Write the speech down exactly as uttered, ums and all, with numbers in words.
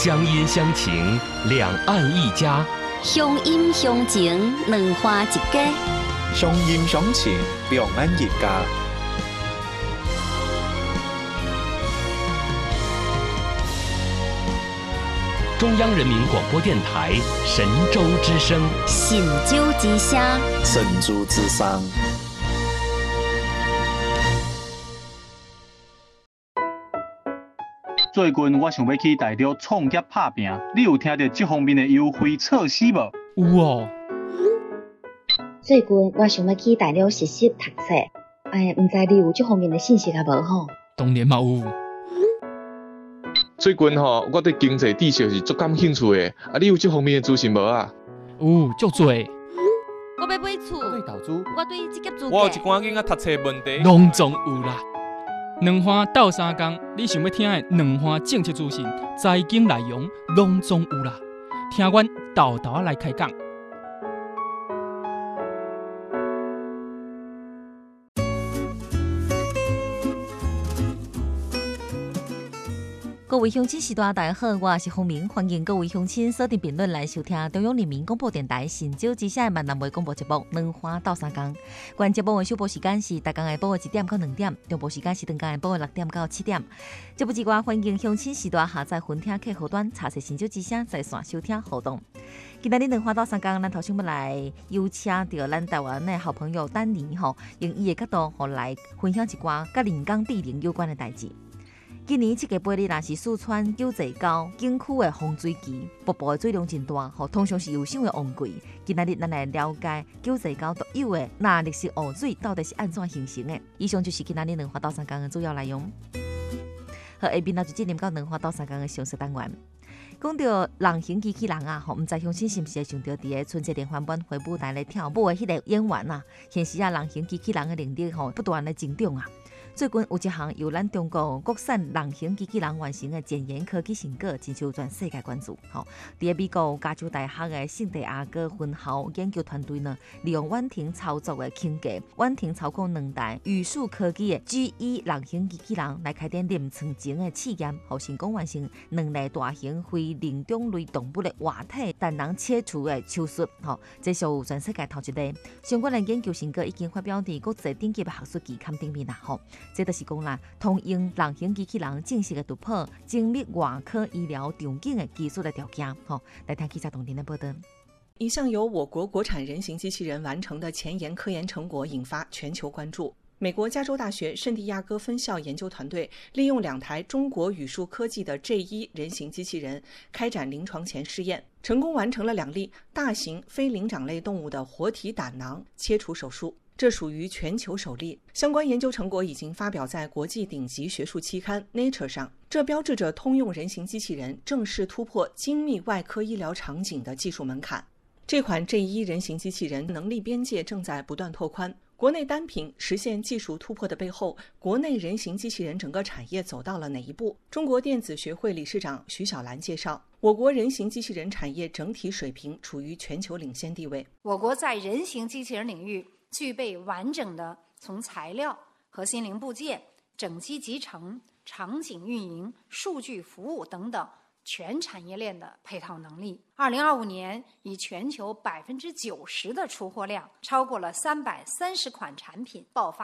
乡音乡情，两岸一家； 乡音乡情，两花一家； 乡音乡情，两岸一家。 中央人民广播电台神州之声， 神州之声， 神州之声。 最近我想要去大陆创业打拼，你有听到这方面的优惠措施无？ 有哦。 最近我想要去大陆实习读册，哎，唔知你有这方面的信息啊无吼？ 当然嘛有。 最近吼，我对经济知识是足感兴趣的，啊，你有这方面的资讯无啊？ 有，足多。 我要买厝， 我对投资， 我对职业资格， 我有一寡囡仔读册问题， 拢总有啦。两花斗三工，你想要听的两花政策资讯、财经内容，拢总有啦。听阮豆豆来开讲。 各位乡亲时代，大家好，我是洪明，欢迎各位乡亲锁定评论来收听中央人民广播电台神州之声的闽南话广播节目《两花斗三工》。原节目的首播时间是逐天下晡的一点到两点，中播时间是当天下晡的六点到七点。节目之外，欢迎乡亲时代下载分听客户端，查询神州之声在线收听互动。今日两花斗三工，咱头先要来邀请到咱台湾的好朋友丹尼吼，用伊的角度吼来分享一寡甲人工智能有关的代志。今年这个八日，若是四川九寨沟景区的洪水期，瀑布的水量真大，吼，通常是有赏的旺季。今日咱来了解九寨沟独有的那历史湖水到底是安怎形成的。以上就是今日两花斗三工的主要内容。好，下边就进入到两花斗三工的详细单元。讲到人形机器人啊，吼，唔知乡亲是毋是会想到伫个春节联欢晚会舞台咧跳舞的迄个演员啊？现时啊，人形机器人的能力吼不断的增长啊。最近有一项由咱中国国产人形机器人完成的检验科技成果，真受全世界关注。吼，伫个美国加州大学的圣地亚哥分校研究团队呢，利用远程操作的轻架、远程操控两台语数科技的 G 一 人形机器人来开展临床前的试验，后成功完成两类大型非灵长类动物的活体单人切除的手术。吼，这属全世界头一例。相关的研究成果已经发表伫国际顶级的学术期刊顶面啦。吼。这就是讲啦，通用人形机器人正式的突破精密外科医疗场景的技术的条件。好，来听记者董婷的报道。 一项由我国国产人形机器人完成的前沿科研成果引发全球关注。美国加州大学圣地亚哥分校研究团队利用两台中国语数科技的 G 一 人形机器人开展临床前试验，成功完成了两例大型非灵长类动物的活体胆囊切除手术。这属于全球首例，相关研究成果已经发表在国际顶级学术期刊 Nature 上，这标志着通用人形机器人正式突破精密外科医疗场景的技术门槛。这款 G 一 人形机器人能力边界正在不断拓宽，国内单品实现技术突破的背后，国内人形机器人整个产业走到了哪一步？中国电子学会理事长徐小兰介绍，我国人形机器人产业整体水平处于全球领先地位。 我国在人形机器人领域具备完整的从材料、核心零部件、整机集成、场景运营、数据服务等等全产业链的配套能力。二零二五年，以全球百分之九十的出货量，超过了三百三十款产品爆发。